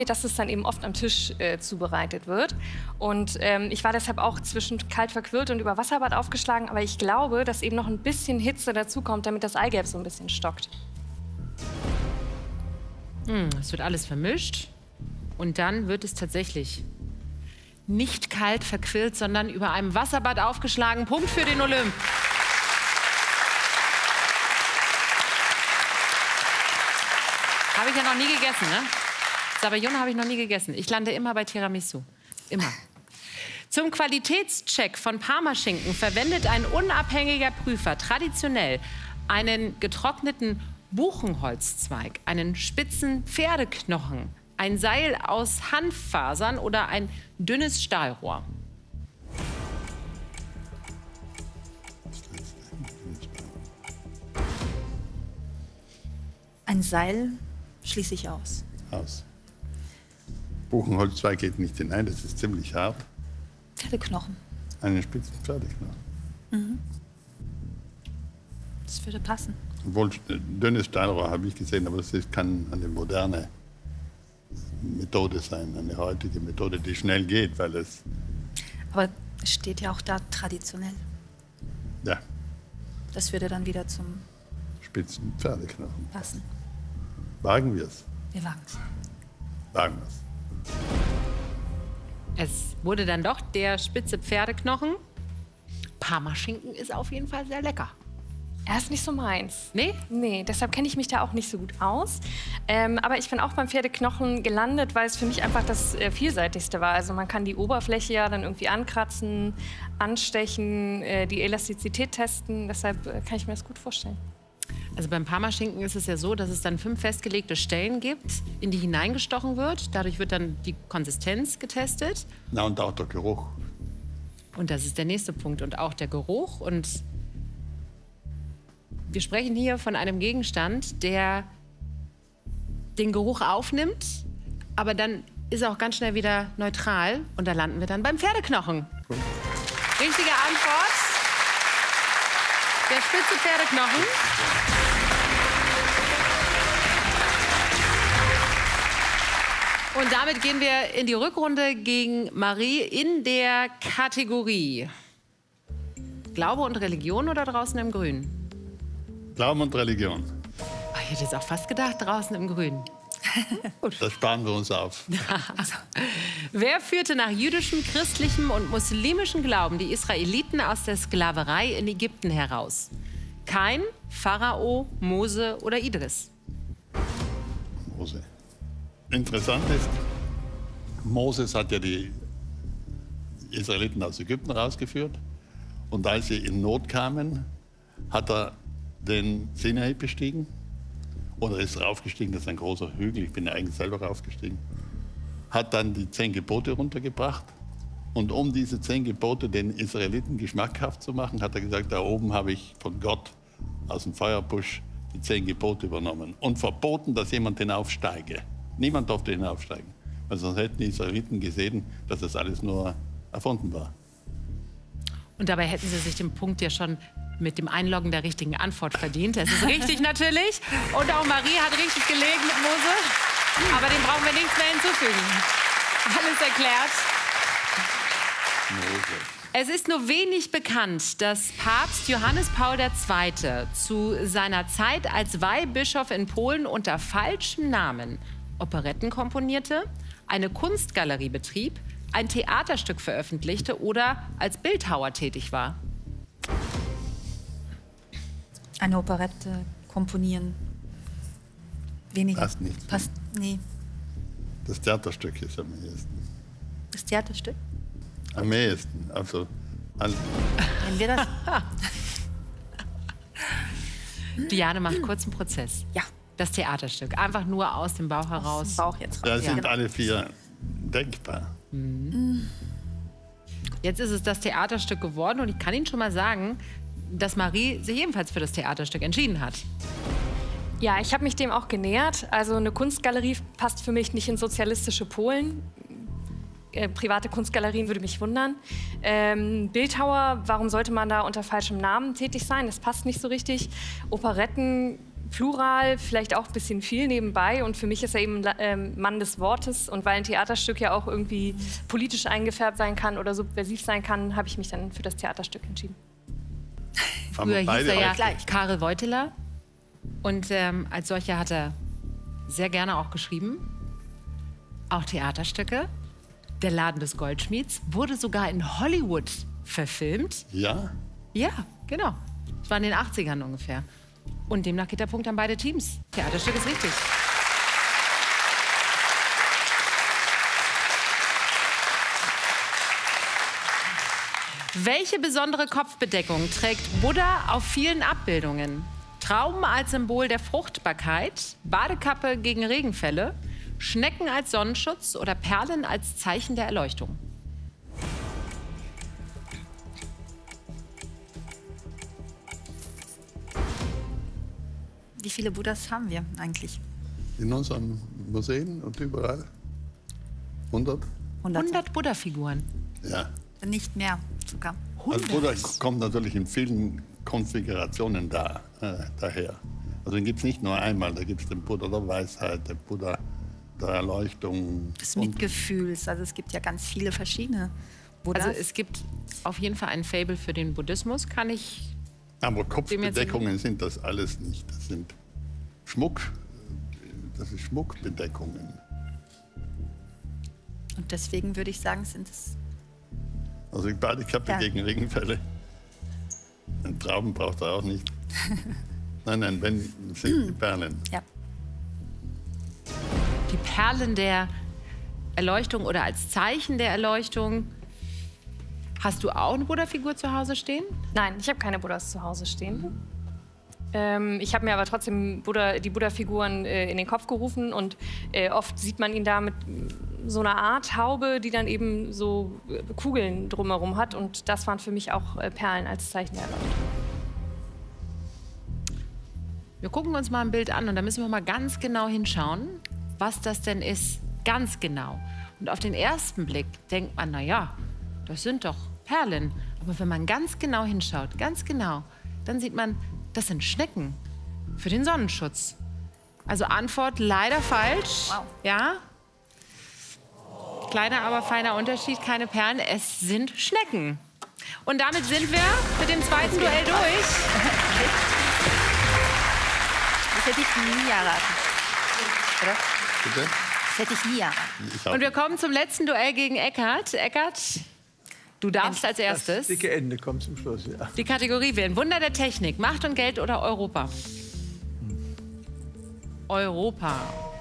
dass es dann eben oft am Tisch zubereitet wird. Und ich war deshalb auch zwischen kalt verquirlt und über Wasserbad aufgeschlagen. Aber ich glaube, dass eben noch ein bisschen Hitze dazukommt, damit das Eigelb so ein bisschen stockt. Es wird alles vermischt. Und dann wird es tatsächlich nicht kalt verquirlt, sondern über einem Wasserbad aufgeschlagen. Punkt für den Olymp. Habe ich ja noch nie gegessen, ne? Sabayon habe ich noch nie gegessen. Ich lande immer bei Tiramisu. Immer. Zum Qualitätscheck von Parmaschinken verwendet ein unabhängiger Prüfer traditionell einen getrockneten Buchenholzzweig, einen spitzen Pferdeknochen, ein Seil aus Hanffasern oder ein dünnes Stahlrohr. Ein Seil schließe ich aus. Aus. Buchenholzzweig geht nicht hinein, das ist ziemlich hart. Pferdeknochen. Einen spitzen Pferdeknochen. Mhm. Das würde passen. Obwohl, dünnes Stahlrohr habe ich gesehen, aber das kann eine moderne Methode sein, eine heutige Methode, die schnell geht, weil es... Aber es steht ja auch da traditionell. Ja. Das würde dann wieder zum Spitzen Pferdeknochen passen. Wagen wir es? Wir wagen es. Wagen wir es. Es wurde dann doch der spitze Pferdeknochen. Parmaschinken ist auf jeden Fall sehr lecker. Er ist nicht so meins. Nee? Nee, deshalb kenne ich mich da auch nicht so gut aus. Aber ich bin auch beim Pferdeknochen gelandet, weil es für mich einfach das vielseitigste war. Also man kann die Oberfläche ja dann irgendwie ankratzen, anstechen, die Elastizität testen. Deshalb kann ich mir das gut vorstellen. Also beim Parmaschinken ist es ja so, dass es dann 5 festgelegte Stellen gibt, in die hineingestochen wird. Dadurch wird dann die Konsistenz getestet. Na, und auch der Geruch. Und das ist der nächste Punkt. Und auch der Geruch. Und wir sprechen hier von einem Gegenstand, der den Geruch aufnimmt, aber dann ist er auch ganz schnell wieder neutral. Und da landen wir dann beim Pferdeknochen. Cool. Richtige Antwort. Der spitze Pferdeknochen. Und damit gehen wir in die Rückrunde gegen Marie in der Kategorie Glaube und Religion oder draußen im Grün? Glauben und Religion. Oh, ich hätte jetzt auch fast gedacht, draußen im Grün. Das sparen wir uns auf. Wer führte nach jüdischem, christlichem und muslimischem Glauben die Israeliten aus der Sklaverei in Ägypten heraus? Kain, Pharao, Mose oder Idris? Mose. Interessant ist, Moses hat ja die Israeliten aus Ägypten rausgeführt. Und als sie in Not kamen, hat er den Sinai bestiegen. Oder ist raufgestiegen, das ist ein großer Hügel, ich bin ja eigentlich selber raufgestiegen. Hat dann die 10 Gebote runtergebracht. Und um diese 10 Gebote den Israeliten geschmackhaft zu machen, hat er gesagt, da oben habe ich von Gott aus dem Feuerbusch die 10 Gebote übernommen. Und verboten, dass jemand hinaufsteige. Niemand durfte hinaufsteigen. Weil sonst hätten die Israeliten gesehen, dass das alles nur erfunden war. Und dabei hätten Sie sich den Punkt ja schon mit dem Einloggen der richtigen Antwort verdient. Das ist richtig natürlich. Und auch Marie hat richtig gelegen mit Mose. Aber dem brauchen wir nichts mehr hinzufügen. Alles erklärt. Mose. Es ist nur wenig bekannt, dass Papst Johannes Paul II. Zu seiner Zeit als Weihbischof in Polen unter falschem Namen Operetten komponierte, eine Kunstgalerie betrieb, ein Theaterstück veröffentlichte oder als Bildhauer tätig war. Eine Operette komponieren. Weniger. Passt nicht. Passt, nee. Das Theaterstück ist am ehesten. Das Theaterstück? Am ehesten. Also, Wenn wir das... Diane macht kurz einen Prozess. Ja. Das Theaterstück. Einfach nur aus dem Bauch heraus. Aus dem Bauch jetzt raus. da sind Ja. alle 4 denkbar. Jetzt ist es das Theaterstück geworden und ich kann Ihnen schon mal sagen, dass Marie sich ebenfalls für das Theaterstück entschieden hat. Ja, ich habe mich dem auch genähert. Also eine Kunstgalerie passt für mich nicht in sozialistische Polen. Private Kunstgalerien würde mich wundern. Bildhauer, warum sollte man da unter falschem Namen tätig sein? Das passt nicht so richtig. Operetten floral, vielleicht auch ein bisschen viel nebenbei. Und für mich ist er eben Mann des Wortes. Und weil ein Theaterstück ja auch irgendwie politisch eingefärbt sein kann oder subversiv sein kann, habe ich mich dann für das Theaterstück entschieden. Früher hieß er ja Karel Wojtyla. Und als solcher hat er sehr gerne auch geschrieben. Auch Theaterstücke. Der Laden des Goldschmieds wurde sogar in Hollywood verfilmt. Ja? Ja, genau. Das war in den 80ern ungefähr. Und demnach geht der Punkt an beide Teams. Theaterstück ist richtig. Welche besondere Kopfbedeckung trägt Buddha auf vielen Abbildungen? Trauben als Symbol der Fruchtbarkeit, Badekappe gegen Regenfälle, Schnecken als Sonnenschutz oder Perlen als Zeichen der Erleuchtung? Wie viele Buddhas haben wir eigentlich? In unseren Museen und überall? 100? 100 Buddha-Figuren. Ja. Nicht mehr sogar. Also Buddha kommt natürlich in vielen Konfigurationen daher. Also den gibt es nicht nur einmal, da gibt es den Buddha der Weisheit, den Buddha der Erleuchtung. Des Mitgefühls, also es gibt ja ganz viele verschiedene Buddhas. Also es gibt auf jeden Fall ein Faible für den Buddhismus, kann ich... Aber Kopfbedeckungen sind das alles nicht. Das sind Schmuckbedeckungen. Und deswegen würde ich sagen, sind es... Also die Badekappe gegen Regenfälle. Einen Trauben braucht er auch nicht. Nein, wenn, sind die Perlen. Ja. Die Perlen der Erleuchtung oder als Zeichen der Erleuchtung. Hast du auch eine Buddha-Figur zu Hause stehen? Nein, ich habe keine Buddhas zu Hause stehen. Ich habe mir aber trotzdem die Buddha-Figuren in den Kopf gerufen und oft sieht man ihn da mit so einer Art Haube, die dann eben so Kugeln drumherum hat. Und das waren für mich auch Perlen als Zeichen der Erleuchtung. Wir gucken uns mal ein Bild an und da müssen wir mal ganz genau hinschauen, was das denn ist. Ganz genau. Und auf den ersten Blick denkt man, naja, das sind doch Perlen. Aber wenn man ganz genau hinschaut, ganz genau, dann sieht man, das sind Schnecken für den Sonnenschutz. Also Antwort leider falsch. Wow. Ja. Kleiner, aber feiner Unterschied, keine Perlen, es sind Schnecken. Und damit sind wir mit dem zweiten Duell durch. Das hätte ich nie erraten. Oder? Bitte? Das hätte ich nie erraten. Und wir kommen zum letzten Duell gegen Eckart. Eckart, du darfst als erstes Das dicke Ende kommt zum Schluss, ja. die Kategorie wählen. Wunder der Technik, Macht und Geld oder Europa? Europa.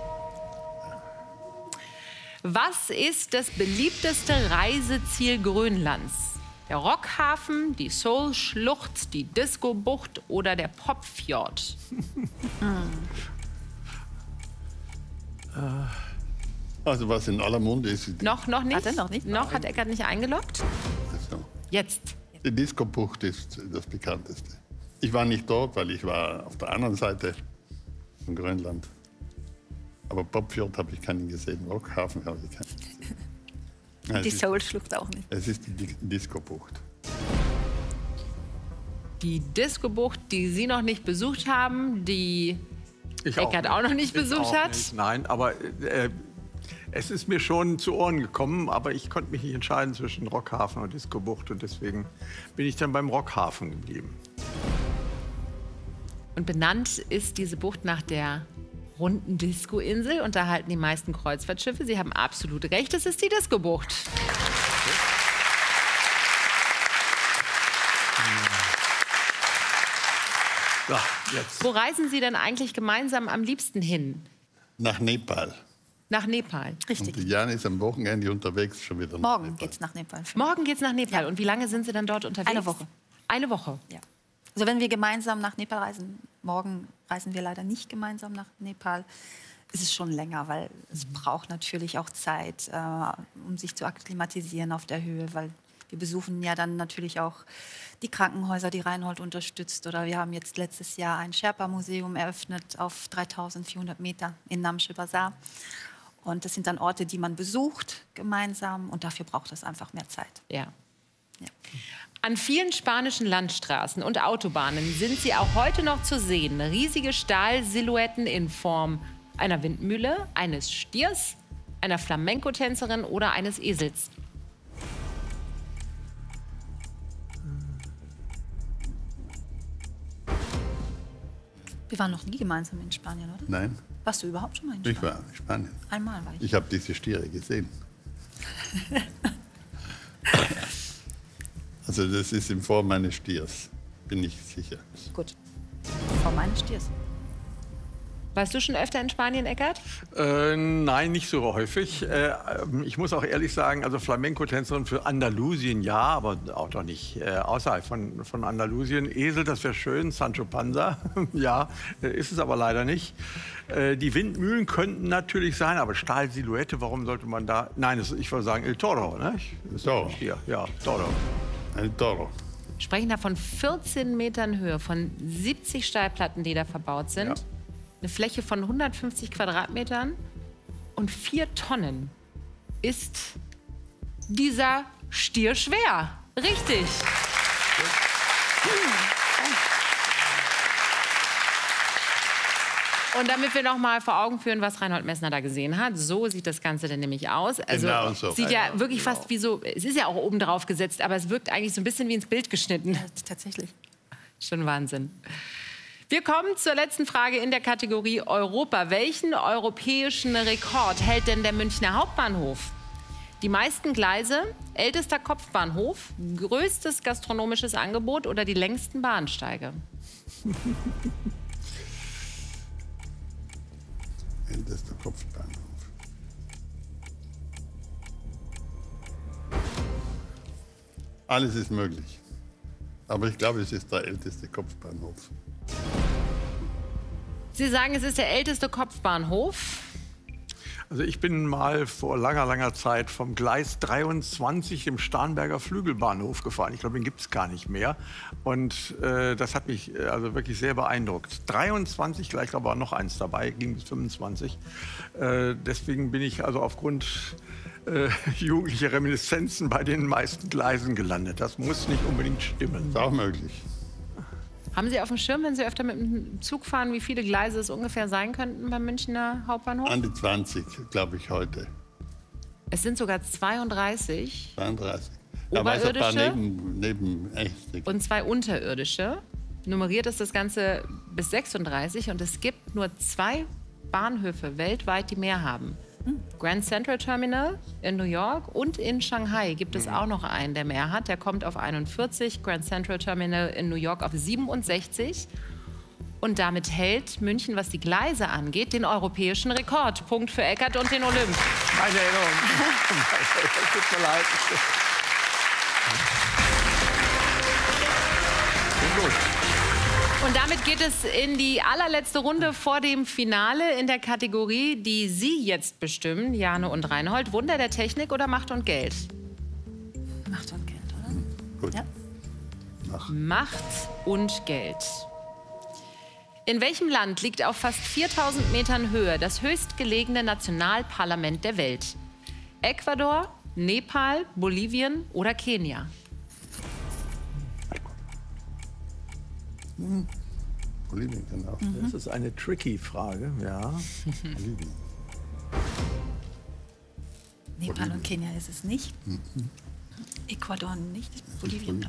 Was ist das beliebteste Reiseziel Grönlands? Der Rockhafen, die Seoul-Schlucht, die Disco-Bucht oder der Popfjord? Also was in aller Munde ist. Noch nicht? Hat er noch nicht? Noch hat Eckart nicht eingeloggt? Also, Jetzt. die Disco-Bucht ist das bekannteste. Ich war nicht dort, weil ich war auf der anderen Seite von Grönland. Aber Popfjord habe ich keinen gesehen, Rockhafen habe ich keinen gesehen. Nein, Die Seoul-Schlucht auch nicht. Es ist die Disco-Bucht. Die Disco-Bucht, die Sie noch nicht besucht haben, die Eckart auch noch nicht besucht hat. Nicht. Nein, aber es ist mir schon zu Ohren gekommen, aber ich konnte mich nicht entscheiden zwischen Rockhafen und Disco-Bucht und deswegen bin ich dann beim Rockhafen geblieben. Und benannt ist diese Bucht nach der runden Disco-Insel und da halten die meisten Kreuzfahrtschiffe. Sie haben absolut recht, es ist die Disco-Bucht. So, jetzt. Wo reisen Sie denn eigentlich gemeinsam am liebsten hin? Nach Nepal. Nach Nepal. Richtig. Und die Jan ist am Wochenende unterwegs schon wieder. nach Morgen Nepal. geht's nach Nepal. Morgen geht's nach Nepal. Ja. Und wie lange sind Sie dann dort unterwegs? Eine Woche. Eine Woche. Ja. Also wenn wir gemeinsam nach Nepal reisen, morgen reisen wir leider nicht gemeinsam nach Nepal, ist es schon länger, weil es braucht natürlich auch Zeit, um sich zu akklimatisieren auf der Höhe, weil wir besuchen ja dann natürlich auch die Krankenhäuser, die Reinhold unterstützt. Oder wir haben jetzt letztes Jahr ein Sherpa-Museum eröffnet auf 3400 Meter in Namche Bazaar. Und das sind dann Orte, die man besucht gemeinsam und dafür braucht es einfach mehr Zeit. Ja. Ja. An vielen spanischen Landstraßen und Autobahnen sind sie auch heute noch zu sehen. Riesige Stahlsilhouetten in Form einer Windmühle, eines Stiers, einer Flamenco-Tänzerin oder eines Esels. Wir waren noch nie gemeinsam in Spanien, oder? Nein, Warst du überhaupt schon mal in Spanien? ich war in Spanien. Einmal war ich. Ich habe diese Stiere gesehen. Also das ist in Form eines Stiers, bin ich sicher. Gut. Vor meines Stiers. Warst du schon öfter in Spanien, Eckart? Nein, nicht so häufig. Ich muss auch ehrlich sagen, also Flamenco-Tänzerin für Andalusien ja, aber auch doch nicht außerhalb von Andalusien. Esel, das wäre schön, Sancho Panza, ja, ist es aber leider nicht. Die Windmühlen könnten natürlich sein, aber Stahlsilhouette, warum sollte man da... Nein, ich würde sagen El Toro, ne? Toro. Ja, Toro. Ein Toro. Sprechen da von 14 Metern Höhe, von 70 Stahlplatten, die da verbaut sind. Ja. Eine Fläche von 150 Quadratmetern und 4 Tonnen ist dieser Stier schwer. Richtig. Und damit wir noch mal vor Augen führen, was Reinhold Messner da gesehen hat, so sieht das Ganze denn nämlich aus. Also Genau so. sieht ja wirklich fast wie so, es ist ja auch oben drauf gesetzt, aber es wirkt eigentlich so ein bisschen wie ins Bild geschnitten. Ja, tatsächlich. Schon Wahnsinn. Wir kommen zur letzten Frage in der Kategorie Europa. Welchen europäischen Rekord hält denn der Münchner Hauptbahnhof? Die meisten Gleise, ältester Kopfbahnhof, größtes gastronomisches Angebot oder die längsten Bahnsteige? Ältester Kopfbahnhof. Alles ist möglich. Aber ich glaube, es ist der älteste Kopfbahnhof. Sie sagen, es ist der älteste Kopfbahnhof. Also ich bin mal vor langer Zeit vom Gleis 23 im Starnberger Flügelbahnhof gefahren. Ich glaube, den gibt es gar nicht mehr. Und das hat mich also wirklich sehr beeindruckt. 23, gleich glaube ich, war noch eins dabei, ging bis 25. Deswegen bin ich also aufgrund jugendlicher Reminiszenzen bei den meisten Gleisen gelandet. Das muss nicht unbedingt stimmen. Ist auch möglich. Haben Sie auf dem Schirm, wenn Sie öfter mit dem Zug fahren, wie viele Gleise es ungefähr sein könnten beim Münchner Hauptbahnhof? An die 20, glaube ich, heute. Es sind sogar 32. 32. Aber es ein paar Oberirdische echt. und 2 unterirdische. Nummeriert ist das Ganze bis 36 und es gibt nur 2 Bahnhöfe weltweit, die mehr haben. Grand Central Terminal in New York und in Shanghai gibt es auch noch einen, der mehr hat. Der kommt auf 41, Grand Central Terminal in New York auf 67. Und damit hält München, was die Gleise angeht, den europäischen Rekord. Punkt für Eckart und den Olymp. Meine Erinnerung. Tut mir leid. Gut. Und damit geht es in die allerletzte Runde vor dem Finale in der Kategorie, die Sie jetzt bestimmen, Jane und Reinhold. Wunder der Technik oder Macht und Geld? Macht und Geld, oder? Gut. Ja. Macht und Geld. In welchem Land liegt auf fast 4000 Metern Höhe das höchstgelegene Nationalparlament der Welt? Ecuador, Nepal, Bolivien oder Kenia? Bolivien kann auch. Das ist eine tricky Frage, ja. Bolivien. Nepal und Kenia ist es nicht. Ecuador nicht. Bolivien.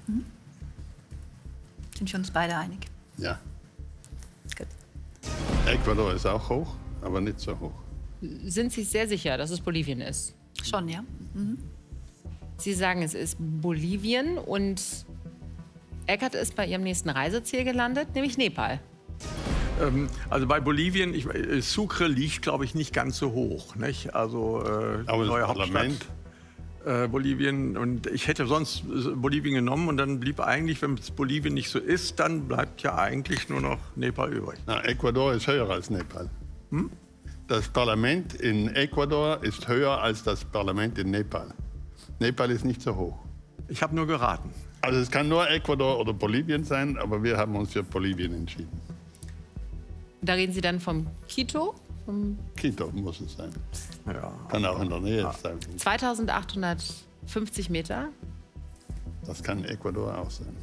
Sind wir uns beide einig? Ja. Gut. Ecuador ist auch hoch, aber nicht so hoch. Sind Sie sehr sicher, dass es Bolivien ist? Schon, ja. Sie sagen, es ist Bolivien und Eckart ist bei Ihrem nächsten Reiseziel gelandet, nämlich Nepal. Also bei Bolivien, Sucre liegt, glaube ich, nicht ganz so hoch. Nicht? Also Aber das neue Parlament? Hauptstadt Bolivien. Und ich hätte sonst Bolivien genommen und dann blieb eigentlich, wenn es Bolivien nicht so ist, dann bleibt ja eigentlich nur noch Nepal übrig. Na, Ecuador ist höher als Nepal. Das Parlament in Ecuador ist höher als das Parlament in Nepal. Nepal ist nicht so hoch. Ich habe nur geraten. Also es kann nur Ecuador oder Bolivien sein, aber wir haben uns für Bolivien entschieden. Da reden Sie dann vom Quito, Quito muss es sein. Ja. Kann auch in der Nähe sein. 2850 Meter. Das kann Ecuador auch sein.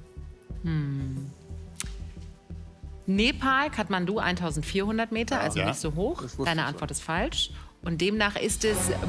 Nepal, Kathmandu 1400 Meter, also Ja. nicht so hoch. Das wusste Deine ich Antwort ist falsch. Und demnach ist es